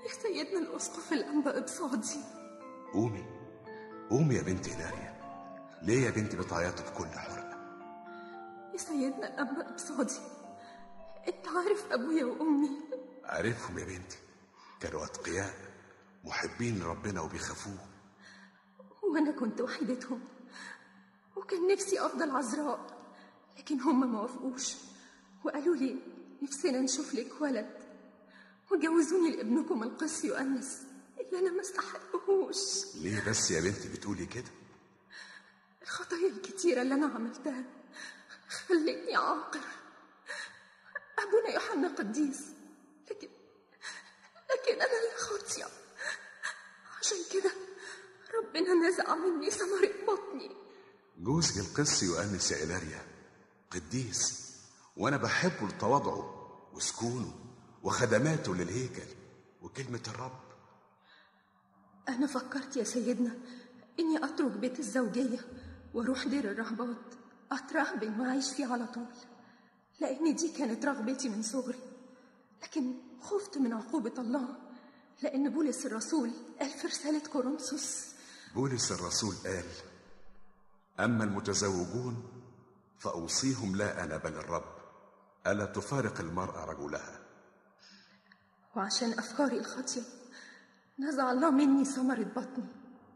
يا سيدنا الأسقف الأنبا إبصادي. قومي قومي يا بنت إيلاريا، ليه يا بنتي بتعيطي بكل حرقة؟ يا سيدنا الأنبا إبصادي، أنت عارف أبويا وأمي. عارفهم يا بنتي، كانوا أتقياء محبين ربنا وبيخافوه، وأنا كنت وحيدتهم، وكان نفسي أفضل عذراء، لكن هم ما وافقوش وقالوا لي نفسنا نشوف لك ولد، وجوزوني لابنكم القس يؤنس اللي أنا ما استحقهوش. ليه بس يا بنتي بتقولي كده؟ الخطايا الكتيرة اللي أنا عملتها خلتني عاقر. أبونا يوحنا قديس، لكن أنا اللي خاطية. عشان كده ربنا نزع مني ثمرة بطني. جوزك القس يؤنس يا إيلاريا قديس، وأنا بحبه لتواضعه وسكونه وخدماته للهيكل وكلمة الرب. أنا فكرت يا سيدنا إني أترك بيت الزوجية وأروح دير الرهبات أترهبن وأعيش فيه على طول، لأن دي كانت رغبتي من صغري، لكن خفت من عقوبة الله، لأن بولس الرسول قال في رسالة كورنثوس. بولس الرسول قال: أما المتزوجون فأوصيهم لا أنا بل الرب، ألا تفارق المرأة رجلها. وعشان أفكاري الخاطئة نزع الله مني ثمرة بطني.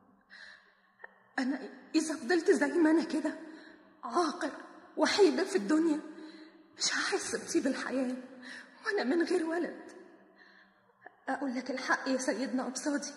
أنا إذا فضلت زي ما أنا كده عاقر وحيدة في الدنيا مش هحس بطيب الحياة وأنا من غير ولد. أقول لك الحق يا سيدنا أبصادي،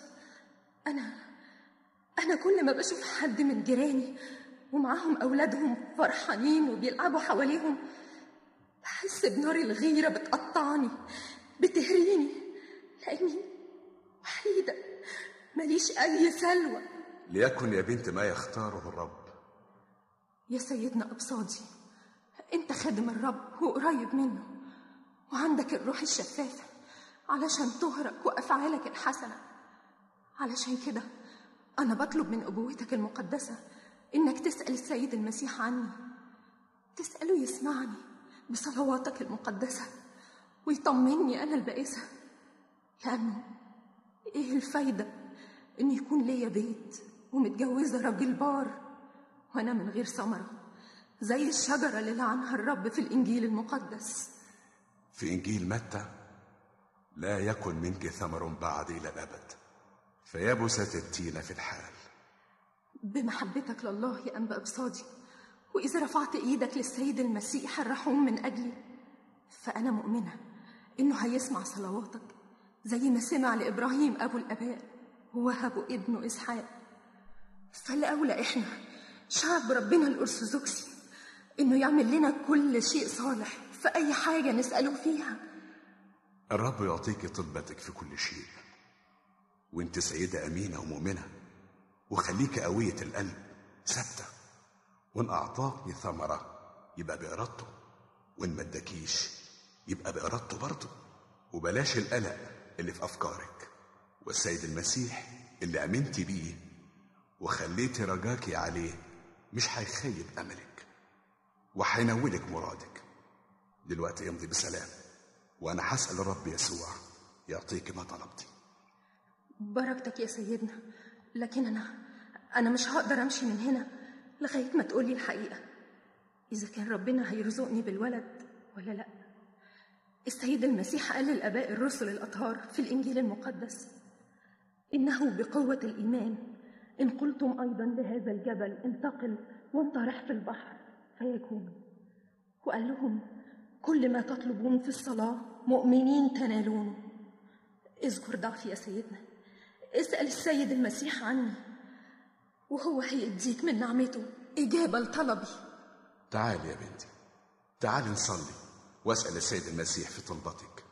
أنا كل ما بشوف حد من جيراني ومعاهم أولادهم فرحانين وبيلعبوا حواليهم بحس بنار الغيرة بتقطعني بتهريني، لأني وحيدة ماليش أي سلوى. ليكن يا بنت ما يختاره الرب. يا سيدنا أبصادي، أنت خادم الرب وقريب منه، وعندك الروح الشفافة علشان تهرك وأفعالك الحسنة. علشان كده أنا بطلب من أبوتك المقدسة إنك تسأل السيد المسيح عني، تسأله يسمعني بصلواتك المقدسة ويطمني أنا البائسة، لأنه إيه الفايدة إن يكون ليا بيت ومتجوزة راجل بار وأنا من غير ثمرة زي الشجرة اللي لعنها الرب في الإنجيل المقدس. في إنجيل متى: لا يكن منك ثمر بعد إلى الأبد، فيبست التين في الحال. بمحبتك لله يا أنبا إبصادي، وإذا رفعت إيدك للسيد المسيح الرحوم من أجلي، فأنا مؤمنة إنه هيسمع صلواتك زي ما سمع لإبراهيم أبو الآباء ووهبه ابنه إسحاق. فالأولى إحنا شعب ربنا الأرثوذكسي إنه يعمل لنا كل شيء صالح في أي حاجة نسأله فيها. الرب يعطيك طلبتك في كل شيء، وانت سيدة أمينة ومؤمنة، وخليك قوية القلب ثابتة، وإن أعطاكني ثمرة يبقى بإرادته، وإن ما اداكيش يبقى بإرادته برضه. وبلاش القلق اللي في أفكارك، والسيد المسيح اللي أمنتي بيه وخليتي رجاكي عليه مش هيخيب أملك وهينولك مرادك. دلوقتي امضي بسلام، وأنا هسأل الرب يسوع يعطيك ما طلبتي. بركتك يا سيدنا، لكن أنا مش هقدر أمشي من هنا لغاية ما تقولي الحقيقة، إذا كان ربنا هيرزقني بالولد ولا لأ. السيد المسيح قال للآباء الرسل الأطهار في الإنجيل المقدس: إنه بقوة الإيمان إن قلتم أيضا لهذا الجبل انتقل وانطرح في البحر فيكون. وقال لهم: كل ما تطلبون في الصلاة مؤمنين تنالونه. اذكر ضعفي يا سيدنا، اسأل السيد المسيح عني وهو هيديك من نعمته إجابة لطلبي. تعالي يا بنتي، تعالي نصلي واسأل السيد المسيح في طلبتك.